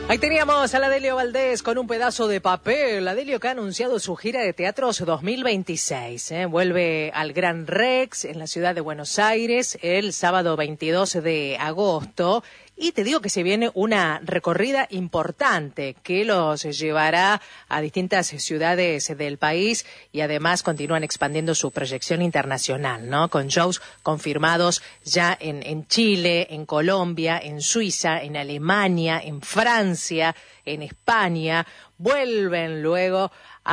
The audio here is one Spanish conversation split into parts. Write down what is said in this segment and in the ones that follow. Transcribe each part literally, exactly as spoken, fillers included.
Ahí teníamos a la Delio Valdés con un pedazo de papel. La Delio que ha anunciado su gira de teatros dos mil veintiséis. ¿eh? Vuelve al Gran Rex en la ciudad de Buenos Aires el sábado veintidós de agosto. Y te digo que se viene una recorrida importante que los llevará a distintas ciudades del país y además continúan expandiendo su proyección internacional, ¿no? Con shows confirmados ya en, en Chile, en Colombia, en Suiza, en Alemania, en Francia, en España. Vuelven luego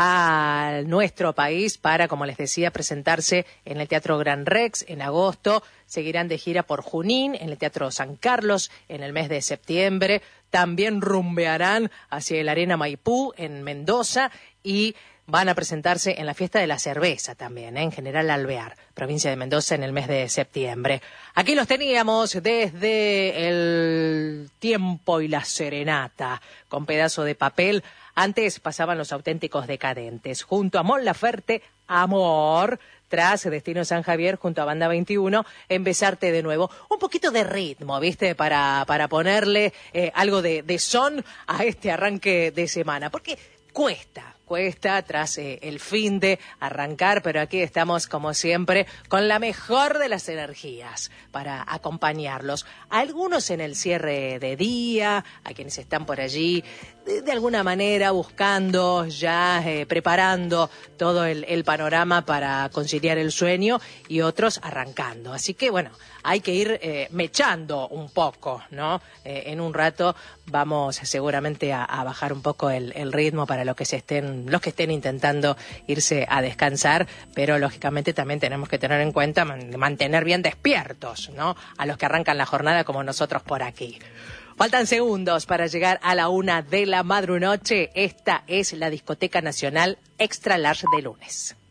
a nuestro país para, como les decía, presentarse en el Teatro Gran Rex en agosto. Seguirán de gira por Junín, en el Teatro San Carlos, en el mes de septiembre. También rumbearán hacia el Arena Maipú, en Mendoza, y van a presentarse en la Fiesta de la Cerveza también, ¿eh? en General Alvear, provincia de Mendoza, en el mes de septiembre. Aquí los teníamos desde el Tiempo y la Serenata, con pedazo de papel. Antes pasaban Los Auténticos Decadentes, junto a Mon Laferte, Amor, tras Destino San Javier, junto a Banda veintiuno, en Besarte de Nuevo. Un poquito de ritmo, ¿viste? Para, para ponerle eh, algo de, de son a este arranque de semana, porque cuesta. Cuesta tras eh, el fin de arrancar, pero aquí estamos como siempre con la mejor de las energías para acompañarlos. Algunos en el cierre de día, a quienes están por allí de, de alguna manera buscando, ya eh, preparando todo el, el panorama para conciliar el sueño, y otros arrancando. Así que bueno, hay que ir eh, mechando un poco, ¿no? Eh, en un rato vamos seguramente a, a bajar un poco el, el ritmo para los que se estén los que estén intentando irse a descansar, pero lógicamente también tenemos que tener en cuenta man, mantener bien despiertos, ¿no? A los que arrancan la jornada como nosotros por aquí. Faltan segundos para llegar a la una de la madrunoche. Esta es la Discoteca Nacional Extra Large de lunes.